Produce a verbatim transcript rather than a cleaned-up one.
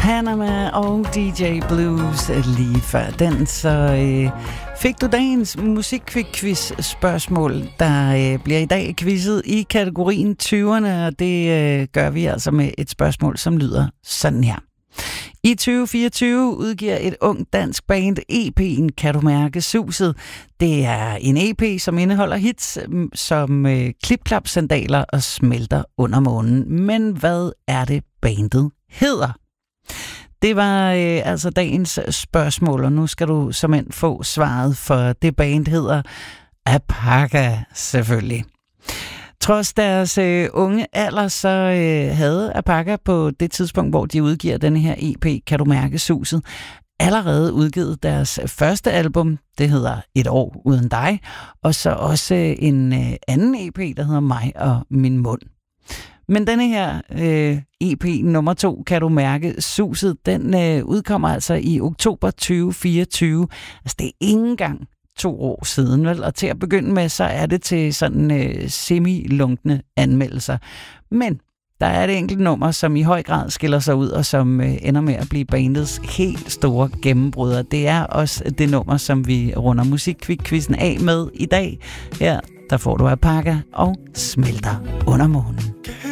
Panama og D J Blues lige før den, så øh, fik du dagens musikquiz spørgsmål, der øh, bliver i dag quizzet i kategorien tyverne, og det øh, gør vi altså med et spørgsmål, som lyder sådan her. I tyve fireogtyve udgiver et ung dansk band E P'en Kan du mærke suset. Det er en E P, som indeholder hits som øh, klipklap-sandaler og smelter under månen. Men hvad er det bandet hedder? Det var øh, altså dagens spørgsmål, og nu skal du såmænd få svaret, for det band hedder Apaka selvfølgelig. Trods deres øh, unge alder, så øh, havde Apaka på det tidspunkt, hvor de udgiver denne her E P, Kan du mærke suset, allerede udgivet deres første album, det hedder Et år uden dig, og så også øh, en øh, anden E P, der hedder Mig og min mund. Men denne her øh, E P nummer to, Kan du mærke suset, den øh, udkommer altså i oktober tyve fireogtyve. Altså det er ikke engang to år siden, vel? Og til at begynde med, så er det til sådan øh, semi-lunkne anmeldelser. Men der er et enkelt nummer, som i høj grad skiller sig ud, og som øh, ender med at blive bandets helt store gennembrud. Og det er også det nummer, som vi runder musikquizzen af med i dag. Her, der får du Apaka og Smelter under månen.